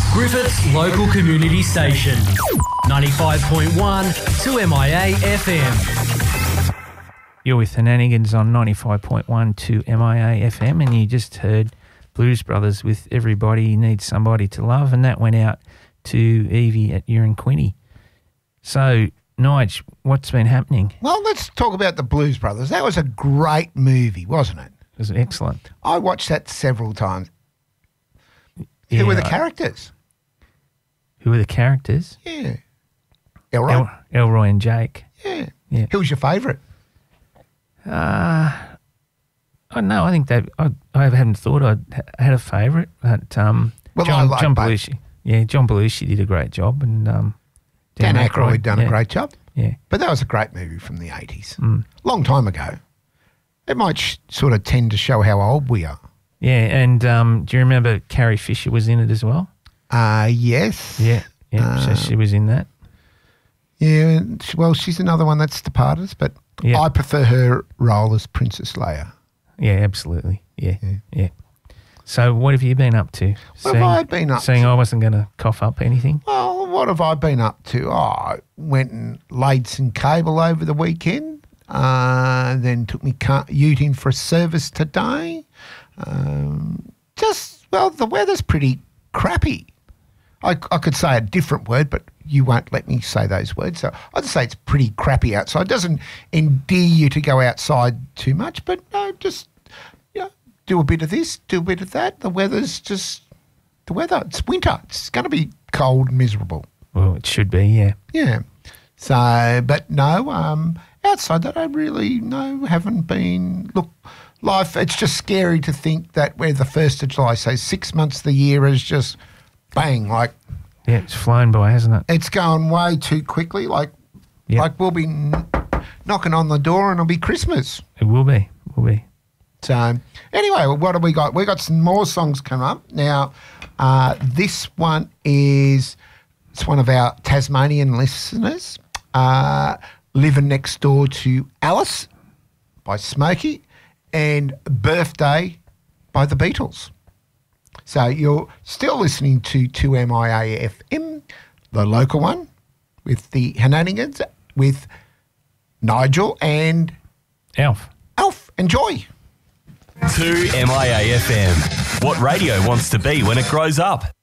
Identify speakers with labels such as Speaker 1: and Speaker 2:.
Speaker 1: Griffith's local community station. 95.1 2MIA FM.
Speaker 2: You're with Henanigans on 95.1 2MIA FM, and you just heard Blues Brothers with Everybody Needs Somebody to Love, and that went out to Evie at Uranquinny. So, Nige, what's been happening?
Speaker 3: Well, let's talk about the Blues Brothers. That was a great movie, wasn't it?
Speaker 2: It was excellent.
Speaker 3: I watched that several times. Who were the characters?
Speaker 2: Who were the characters?
Speaker 3: Yeah. Elroy.
Speaker 2: Elroy and Jake.
Speaker 3: Yeah.
Speaker 2: Yeah.
Speaker 3: Who was your favourite?
Speaker 2: I don't know. I think I hadn't thought I had a favourite, but John Belushi. Yeah, John Belushi did a great job, and
Speaker 3: Dan Aykroyd done a great job.
Speaker 2: Yeah.
Speaker 3: But that was a great movie from the 80s. Long time ago. It might sort of tend to show how old we are.
Speaker 2: Yeah, and do you remember Carrie Fisher was in it as well?
Speaker 3: Yes.
Speaker 2: Yeah, so she was in that.
Speaker 3: Yeah, well, she's another one that's departed us, but I prefer her role as Princess Leia.
Speaker 2: Yeah, absolutely. Yeah. So what have you been up to?
Speaker 3: What have I been up to?
Speaker 2: Seeing I wasn't going to cough up anything?
Speaker 3: Well, what have I been up to? I went and laid some cable over the weekend, then took me ute in for a service today. The weather's pretty crappy. I could say a different word, but you won't let me say those words. So I'd say it's pretty crappy outside. It doesn't endear you to go outside too much, but no, just do a bit of this, do a bit of that. The weather's just the weather. It's winter. It's going to be cold and miserable.
Speaker 2: Well, it should be, yeah.
Speaker 3: Yeah. So, but no, outside that I really, haven't been. Look, life, it's just scary to think that we're the 1st of July, so 6 months of the year is just bang, like.
Speaker 2: Yeah, it's flown by, hasn't it?
Speaker 3: It's going way too quickly, like we'll be knocking on the door and it'll be Christmas.
Speaker 2: It will be.
Speaker 3: So, anyway, what have we got? We got some more songs coming up. Now, this one it's one of our Tasmanian listeners, Living Next Door to Alice by Smokey and Birthday by the Beatles. So you're still listening to 2MIA FM, the local one, with the Henanigans, with Nigel and
Speaker 2: Alf.
Speaker 3: Enjoy.
Speaker 4: 2MIA FM. What radio wants to be when it grows up?